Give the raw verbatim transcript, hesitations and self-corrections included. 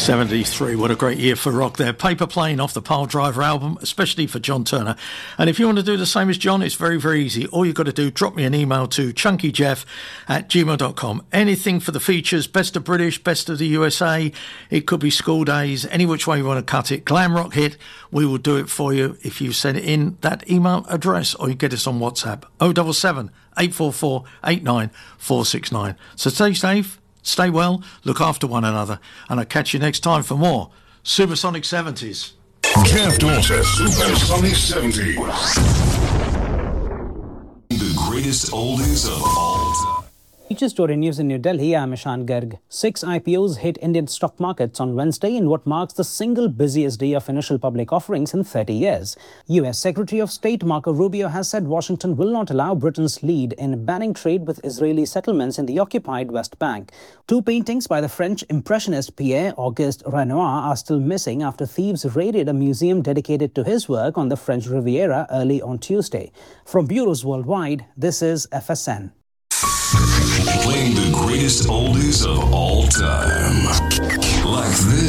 seventy-three, what a great year for rock there. Paper Plane off the Pile Driver album, especially for John Turner. And if you want to do the same as John, it's very, very easy. All you've got to do, drop me an email to chunkyjeff at gmail dot com. Anything for the features, best of British, best of the U S A. It could be school days, any which way you want to cut it. Glam rock hit, we will do it for you if you send it in that email address, or you get us on WhatsApp, oh seven seven, eight four four, eight nine four six nine. So stay safe. Stay well, look after one another, and I'll catch you next time for more Supersonic seventies. Jeff Dawson, Supersonic seventies. The greatest oldies of all time. Feature story news in New Delhi. I'm Ishan Garg. Six I P Os hit Indian stock markets on Wednesday in what marks the single busiest day of initial public offerings in thirty years. U S Secretary of State Marco Rubio has said Washington will not allow Britain's lead in banning trade with Israeli settlements in the occupied West Bank. Two paintings by the French impressionist Pierre-Auguste Renoir are still missing after thieves raided a museum dedicated to his work on the French Riviera early on Tuesday. From bureaus worldwide, this is F S N. Playing the greatest oldies of all time. Like this.